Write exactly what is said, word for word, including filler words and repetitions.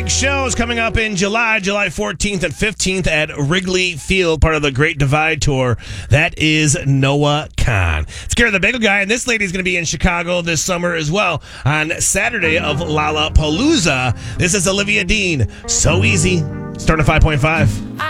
big shows coming up in July, July fourteenth and fifteenth at Wrigley Field, part of the Great Divide Tour. That is Noah Kahan. Scare the Bagel Guy, and this lady's going to be in Chicago this summer as well on Saturday of Lollapalooza. This is Olivia Dean. So Easy. Starting at five point five.